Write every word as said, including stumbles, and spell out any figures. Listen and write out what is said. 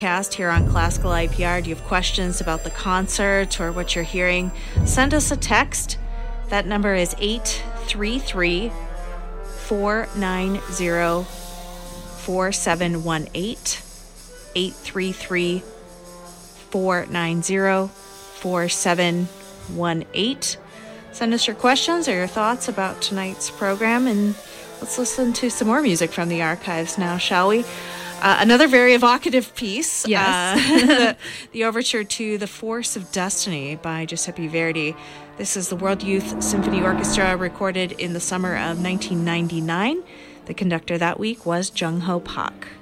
Cast here on Classical I P R. Do you have questions about the concert or what you're hearing? Send us a text. That number is eight three three, four nine zero, four seven one eight. eight three three, four nine zero, four seven one eight. Send us your questions or your thoughts about tonight's program, and let's listen to some more music from the archives now, shall we? Uh, another very evocative piece. Yes. Uh, the, the overture to The Force of Destiny by Giuseppe Verdi. This is the World Youth Symphony Orchestra, recorded in the summer of nineteen ninety-nine. The conductor that week was Jung Ho Pak.